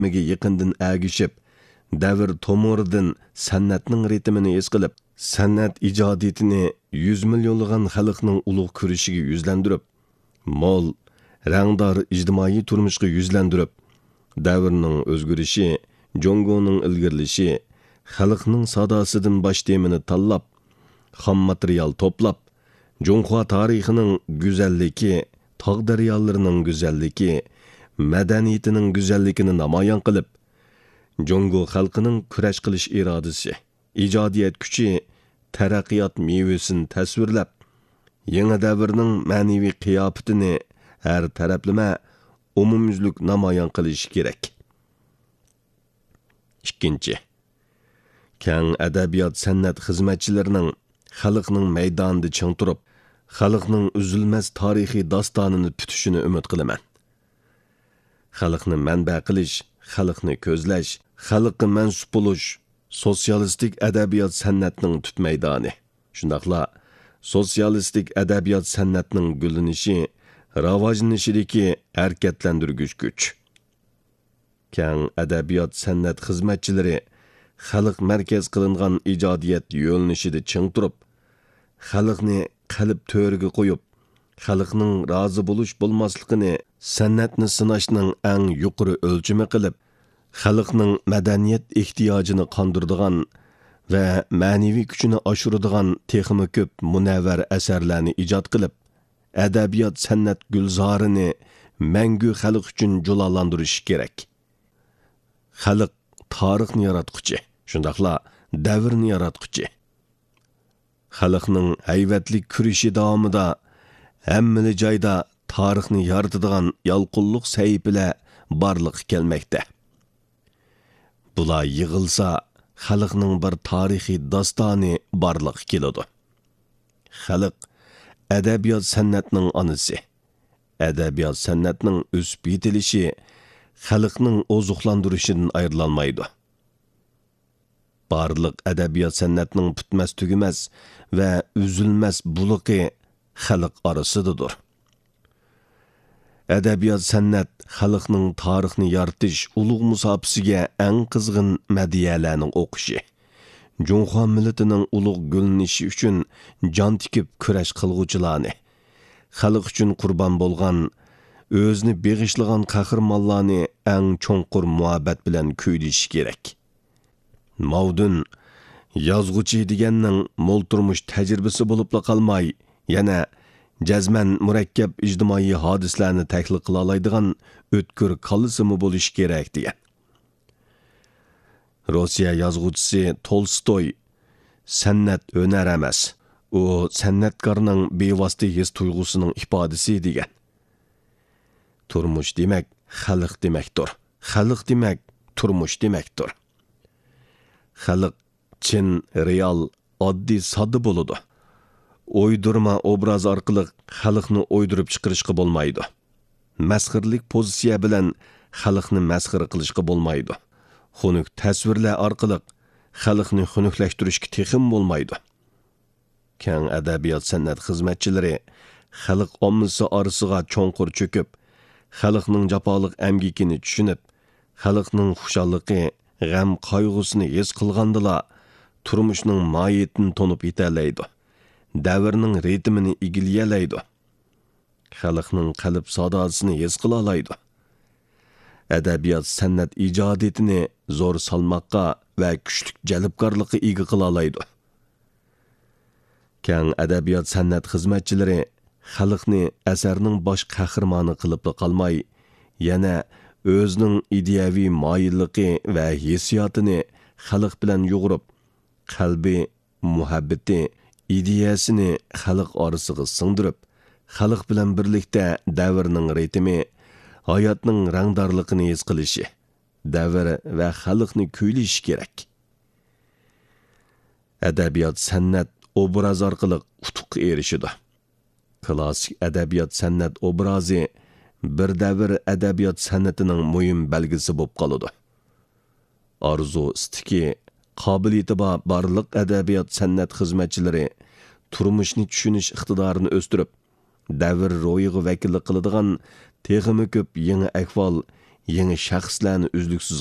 ritmiga yaqindan agishib, davr tomoridan san'atning ritmini his qilib, san'at ijodiyatini 100 millionlagan xalqning ulug' kurishiga yuzlandirib, mol, rangdor ijtimoiy turmushga yuzlandirib, davrning o'zgarishi, jongoning ilgirlishi, xalqning sadosidan bosh temini tanlab, xom material to'plab, Jonghua tarixining go'zalligi, tog' daryolarining go'zalligi, madaniyatining go'zalligini namoyon qilib, Jongo xalqining kurash qilish irodasi, ijodiyat kuchi, taraqqiyot mevasini tasvirlab, yangi davrning ma'naviy qiyofatini har taraflama umumyuzlik namoyon qilish kerak. Ikkinchi, keng adabiyot san'at xizmatchilarining xalqning maydonida ching turib, xalqning uzilmas tarixiy dostonini tutishini umid qilaman. Xalqni manba qilish, xalqni ko'zlash, xalqqa mansub bo'lish sotsialistik adabiyot san'atning tut maydoni. Shundaqla sotsialistik adabiyot san'atning gullanishi, rivojlanishidagi harakatlantirgich kuch. Keng adabiyot san'at xizmatchilari xalq markaz qilingan ijodiyat yo'linishida ching turib, xalqni qalb to'riga qo'yib, xalqning rozi bo'lish bo'lmasligini san'atni sinashning eng yuqori o'lchami qilib, xalqning madaniyat ehtiyojini qondiradigan va ma'naviy kuchini oshiradigan texmi ko'p munavvar asarlarni ijod qilib, adabiyot san'at gulzorini mangu xalq uchun jo'lalantirish kerak. Xalq tarixni yaratquchi, shundaqla davrni yaratquchi. Xalqning hayvatli kurishi davomida hammali joyda tarixni yaratadigan yalqinliq sahifalar barliq kelmoqda. Bular yig'ilsa, xalqning bir tarixiy dostoni barliq keladi. Xalq adabiyot san'atning onasi. Adabiyot san'atning o'sib yetilishi xalqning ozuqlantirishidan ayrilolmaydi. Barliq adabiyot san'atning bitmas tugimas va uzilmas buluqi xalq orasidadir. Adabiyot san'at xalqning tarixni yaratish ulug' musofasiga eng qizg'in madiyalarning o'qishi. Jonghua millatining ulug' gullanishi uchun jon tikib kurash qilg'uvchilarni, xalq uchun qurbon bo'lgan, o'zini beg'ishlagan qahramonlarni eng cho'nqur muhabbat bilan kuylash kerak. Mavdun yozg'uchi deganning mo'l turmush tajribasi bo'libla qolmay, yana jazman murakkab ijtimoiy hodislarni tahlil qila oladigan o'tkir qallisimi bo'lish kerak degan. Rossiya yozg'uvchisi Tolstoy san'at hunar emas, u san'atkorning bevosita his tuyg'usining ifodasi degan. Turmush demak xalq demakdir. Xalq demak turmush demakdir. Xalq chin, real, oddiy, sodda bo'ladi. O'ydirma obraz orqali xalqni o'ydirib chiqarishga bo'lmaydi. Masxirlik pozitsiya bilan xalqni masxir qilishga bo'lmaydi. Xunuk tasvirlar orqali xalqni xunuklashtirishga texim bo'lmaydi. Keng adabiyot san'at xizmatchilari xalq ommasi orasiga cho'nqur cho'kib, xalqning jafoliq amgikini tushunib, xalqning xushalligi, g'am qayg'usini his qilgandila turmushning mohiyatini tonib yetalaydi. Davrning ritmini egillayalaydi. Xalqning qalb sadosini his qila oladi. Adabiyot san'at ijodiyatini zo'r salmoqqa va kuchli jalbkorlikqa ega qila oladi. Keng adabiyot san'at xizmatchilari xalqni asarning bosh qahramoni qilib qolmay, yana o'zining ideyaviy moyilligi va hissiyotini xalq bilan yo'g'irib, qalbi, muhabbati, ideyasini xalq orasiga singdirib, xalq bilan birlikda davrning ritmi, hayotning rangdorligini his qilishi, davr va xalqni kuylash kerak. Adabiyot san'at obraz orqali utuqqa erishidi. Klassik adabiyot san'at obrazi bir davr adabiyot san'atining muhim belgisi bo'lib qoladi. Arzu istiki, qobiliyati barliq adabiyot san'at xizmatchilari turmushni tushunish iqtidorini o'stirib, davr ro'yiga vakillik qiladigan texmi ko'p yangi ahvol, yangi shaxslarni uzluksiz